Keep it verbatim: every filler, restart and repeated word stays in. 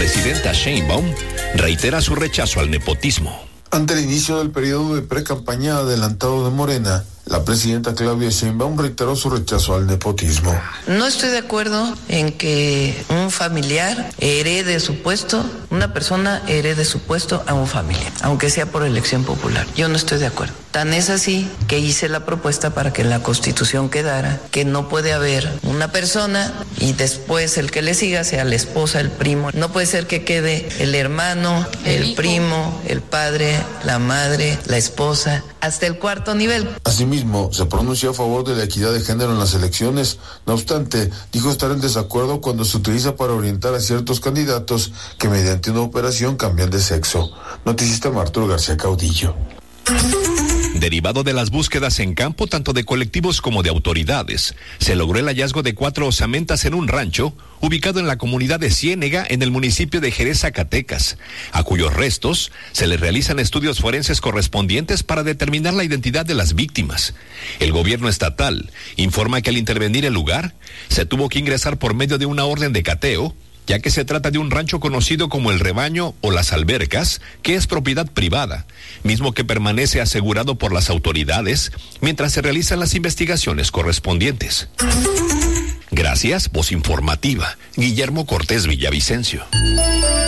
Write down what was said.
presidenta Sheinbaum reitera su rechazo al nepotismo. Ante el inicio del periodo de pre-campaña adelantado de Morena, la presidenta Claudia Sheinbaum reiteró su rechazo al nepotismo. No estoy de acuerdo en que un familiar herede su puesto, una persona herede su puesto a un familiar, aunque sea por elección popular. Yo no estoy de acuerdo. Tan es así que hice la propuesta para que en la Constitución quedara que no puede haber una persona y después el que le siga sea la esposa, el primo. No puede ser que quede el hermano, el primo, el padre, la madre, la esposa, hasta el cuarto nivel. Asimismo, se pronunció a favor de la equidad de género en las elecciones. No obstante, dijo estar en desacuerdo cuando se utiliza para orientar a ciertos candidatos que mediante una operación cambian de sexo. Noticista Arturo García Caudillo. Derivado de las búsquedas en campo, tanto de colectivos como de autoridades, se logró el hallazgo de cuatro osamentas en un rancho ubicado en la comunidad de Ciénega, en el municipio de Jerez, Zacatecas, a cuyos restos se les realizan estudios forenses correspondientes para determinar la identidad de las víctimas. El gobierno estatal informa que al intervenir el lugar, se tuvo que ingresar por medio de una orden de cateo, ya que se trata de un rancho conocido como El Rebaño o Las Albercas, que es propiedad privada, mismo que permanece asegurado por las autoridades mientras se realizan las investigaciones correspondientes. Gracias, voz informativa, Guillermo Cortés Villavicencio.